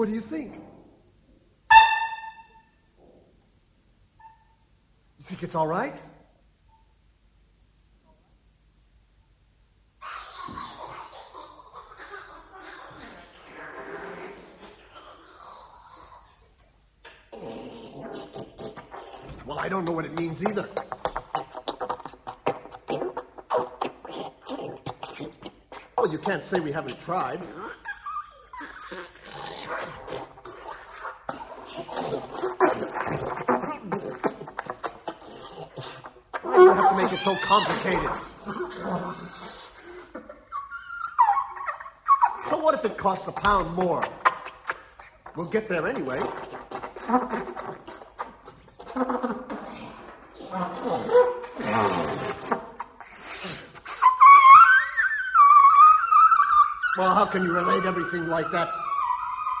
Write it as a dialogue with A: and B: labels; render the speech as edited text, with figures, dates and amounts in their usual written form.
A: What do you think? You think it's all right? Well, I don't know what it means either. Well, you can't say we haven't tried. Why do you have to make it so complicated? So what if it costs £1 more? We'll get there anyway. Well, how can you relate everything like that